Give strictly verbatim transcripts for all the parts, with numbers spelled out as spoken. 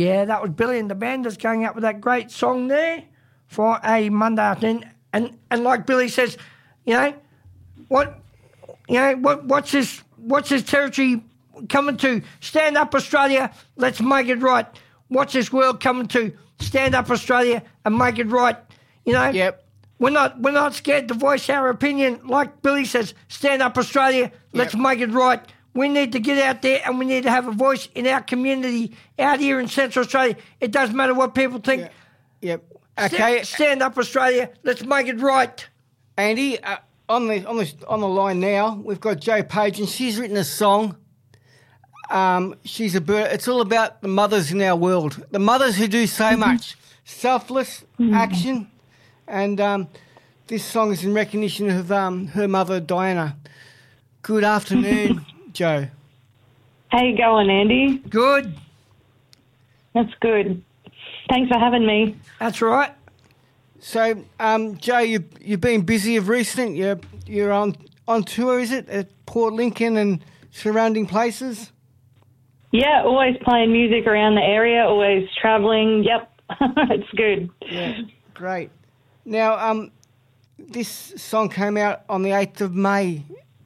Yeah, that was Billy and the band that's going up with that great song there for a Monday afternoon. And and like Billy says, you know, what you know, what what's this what's this territory coming to? Stand up Australia, let's make it right. What's this world coming to? Stand up Australia and make it right. You know? Yep. We're not we're not scared to voice our opinion. Like Billy says, stand up Australia, let's Yep. make it right. We need to get out there and we need to have a voice in our community out here in Central Australia. It doesn't matter what people think. Yep. Yep. Sta- Okay, Stand up Australia, let's make it right. Andy, uh, on the on the on the line now, we've got Jo Page, and she's written a song. Um, she's a bird. It's all about the mothers in our world, the mothers who do so much selfless action, and um, this song is in recognition of um, her mother, Diana. Good afternoon, Jo. How you going, Andy? Good. That's good. Thanks for having me. That's right. So, um, Jo, you you've been busy of recent. You're you're on on tour, is it, at Port Lincoln and surrounding places? Yeah, always playing music around the area, always travelling. Yep, it's good. Yeah, great. Now, um, this song came out on the eighth of May,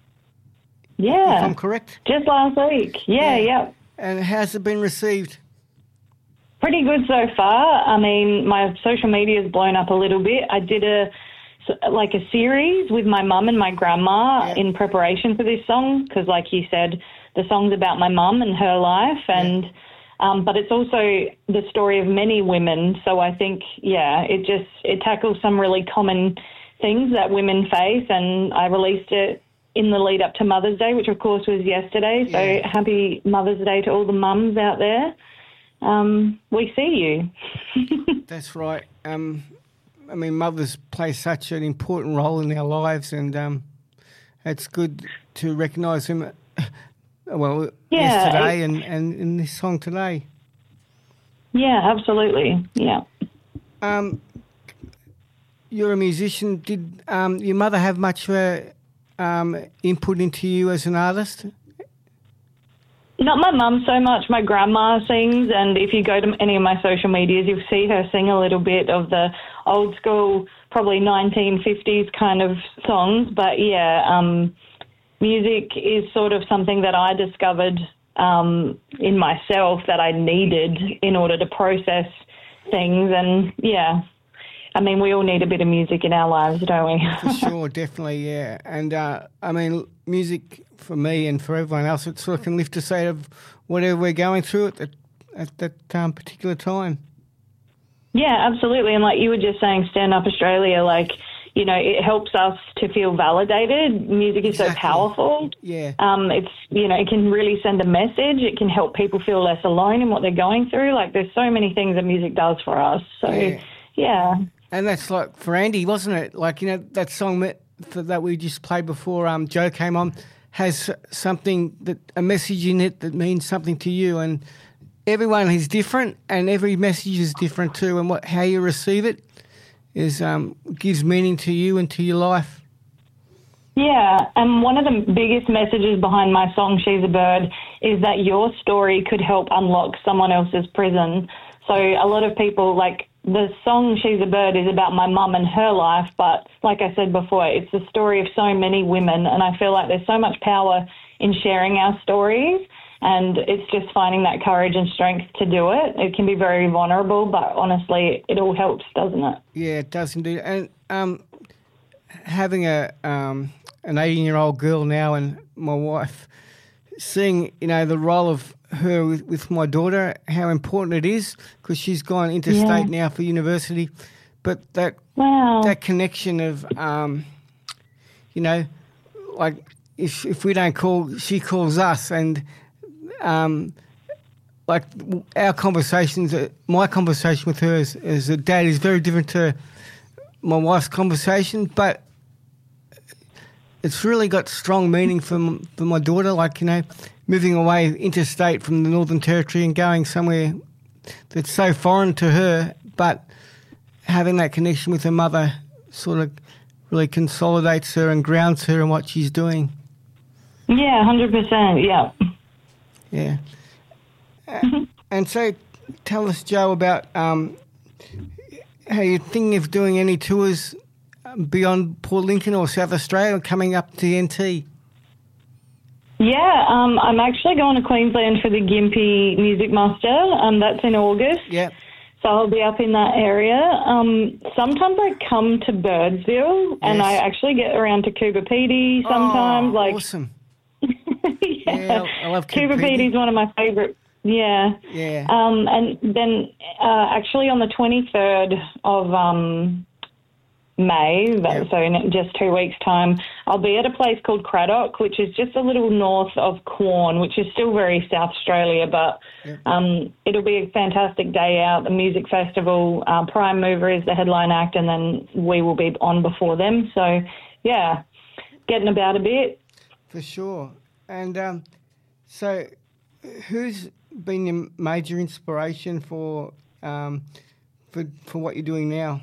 Yeah, if I'm correct. just last week. Yeah, Yeah. yep. And how's it been received? Pretty good so far. I mean, my social media's blown up a little bit. I did a like a series with my mum and my grandma Yeah. in preparation for this song because, like you said, the song's about my mum and her life, and um, but it's also the story of many women. So I think, yeah, it just it tackles some really common things that women face, and I released it in the lead up to Mother's Day, which of course was yesterday. So Yeah. happy Mother's Day to all the mums out there. Um, we see you. That's right. Um, I mean, mothers play such an important role in our lives, and um, it's good to recognise them. Well, Yeah, yesterday it- and, and in this song today. Yeah, absolutely. Yeah. Um, you're a musician. Did um, your mother have much uh, um, input into you as an artist? Not my mum so much. My grandma sings, and if you go to any of my social medias, you'll see her sing a little bit of the old school, probably nineteen fifties kind of songs. But yeah, um, music is sort of something that I discovered um, in myself that I needed in order to process things. And yeah, I mean, we all need a bit of music in our lives, don't we? For sure, definitely, yeah. And uh, I mean, music for me and for everyone else, it sort of can lift us out of whatever we're going through at that, at that um, particular time. Yeah, absolutely. And like you were just saying, Stand Up Australia, like, you know, it helps us to feel validated. Music is Exactly. so powerful. Yeah. Um, it's, you know, it can really send a message. It can help people feel less alone in what they're going through. Like, there's so many things that music does for us. So, Yeah. yeah. And that's like for Andy, wasn't it? Like, you know, that song that, that we just played before um, Jo came on has something, that a message in it that means something to you. And everyone is different, and every message is different too. And what how you receive it is um, gives meaning to you and to your life. Yeah, and one of the biggest messages behind my song, She's a Bird, is that your story could help unlock someone else's prison. So a lot of people, like, the song She's a Bird is about my mum and her life, but like I said before, it's the story of so many women, and I feel like there's so much power in sharing our stories, and it's just finding that courage and strength to do it. It can be very vulnerable, but honestly, it all helps, doesn't it? Yeah, it does indeed. And um, having a um, an eighteen-year-old girl now and my wife, seeing, you know, the role of her with, with my daughter, how important it is, because she's gone interstate Yeah. now for university. But that Wow. that connection of, um, you know, like if if we don't call, she calls us, and um, like our conversations, uh, my conversation with her as, as a dad is very different to my wife's conversation, but it's really got strong meaning for m- for my daughter. Like, you know, moving away interstate from the Northern Territory and going somewhere that's so foreign to her, but having that connection with her mother sort of really consolidates her and grounds her in what she's doing. Yeah, one hundred percent, yeah. Yeah. Uh, and so tell us, Joe, about um, how you're thinking of doing any tours beyond Port Lincoln or South Australia, coming up to N T. Yeah, um, I'm actually going to Queensland for the Gympie Music Muster. Um, that's in August. Yep. So I'll be up in that area. Um, sometimes I come to Birdsville, and Yes. I actually get around to Coober Pedy sometimes. Oh, like, awesome. yeah. Yeah, I love Coober Coober Pedy. Pedy is one of my favourite. Yeah. Yeah. Um, and then uh, actually on the twenty-third of um, May, that, Yep. so in just two weeks' time, I'll be at a place called Craddock, which is just a little north of Quorn, which is still very South Australia, but Yep. um, it'll be a fantastic day out, a music festival. Uh, Prime Mover is the headline act, and then we will be on before them. So, yeah, getting about a bit. For sure. And um, so who's been your major inspiration for um, for for what you're doing now?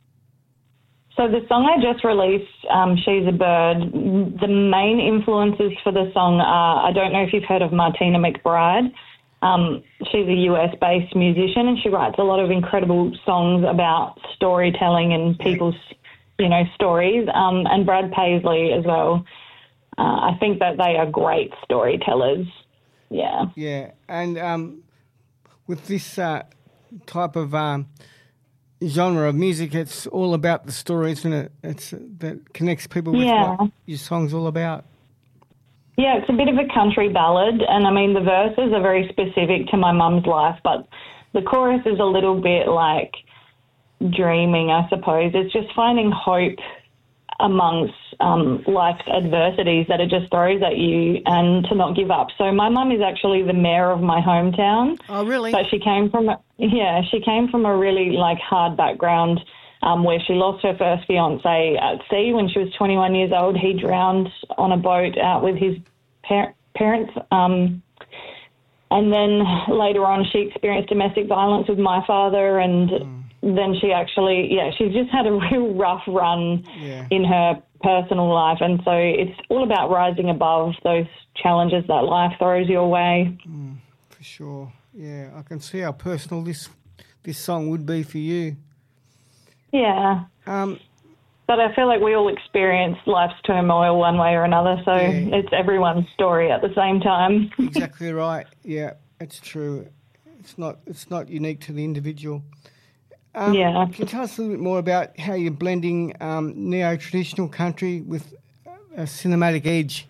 So the song I just released, um, She's a Bird, the main influences for the song are, I don't know if you've heard of Martina McBride. Um, she's a U S-based musician, and she writes a lot of incredible songs about storytelling and people's, you know, stories, um, and Brad Paisley as well. Uh, I think that they are great storytellers. Yeah. Yeah. And um, with this uh, type of um, genre of music, it's all about the story, isn't it? It's uh, that connects people with Yeah. what your song's all about. Yeah, it's a bit of a country ballad, and I mean the verses are very specific to my mum's life, but the chorus is a little bit like dreaming, I suppose. It's just finding hope amongst um, life's adversities that it just throws at you, and to not give up. So my mum is actually the mayor of my hometown. Oh, really? So she came from, a, yeah, she came from a really like hard background. Um, where she lost her first fiancé at sea when she was twenty-one years old. He drowned on a boat out with his par- parents. Um, and then later on she experienced domestic violence with my father, and mm. then she actually, yeah, she's just had a real rough run yeah. in her personal life. And so it's all about rising above those challenges that life throws your way. Mm, for sure. Yeah, I can see how personal this this song would be for you. Yeah. Um, but I feel like we all experience life's turmoil one way or another, so yeah. it's everyone's story at the same time. Exactly right. Yeah, it's true. It's not it's not unique to the individual. Um, yeah. Can you tell us a little bit more about how you're blending um, neo-traditional country with a cinematic edge?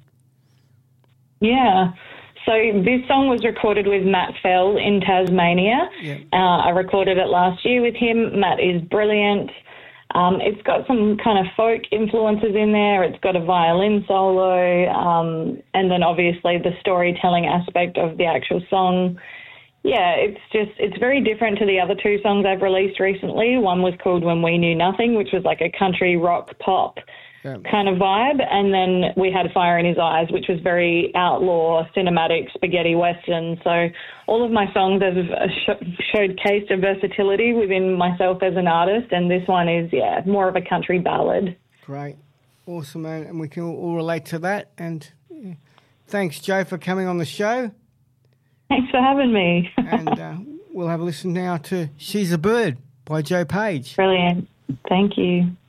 Yeah. So this song was recorded with Matt Fell in Tasmania. Yeah. Uh, I recorded it last year with him. Matt is brilliant. Um, it's got some kind of folk influences in there. It's got a violin solo, um, and then obviously the storytelling aspect of the actual song. Yeah, it's just, it's very different to the other two songs I've released recently. One was called When We Knew Nothing, which was like a country rock pop Yeah. kind of vibe, and then we had Fire in His Eyes, which was very outlaw, cinematic, spaghetti western. So all of my songs have sh- showcased a versatility within myself as an artist, and this one is, yeah, more of a country ballad. Great. Awesome, man. And we can all relate to that. And yeah. Thanks, Joe, for coming on the show. Thanks for having me. And uh, we'll have a listen now to She's a Bird by Joe Page. Brilliant. Thank you.